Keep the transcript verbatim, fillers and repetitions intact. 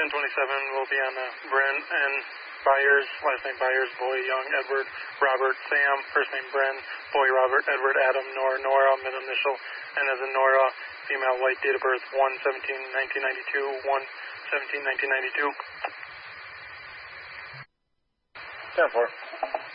ten twenty-seven will be on uh, Bren and Byers, last name Byers, boy, Young, Edward, Robert, Sam, first name Bren, boy, Robert, Edward, Adam, Nora, Nora, middle initial, and as in Nora, female, white, date of birth one seventeen nineteen ninety-two, one seventeen nineteen ninety-two. ten four.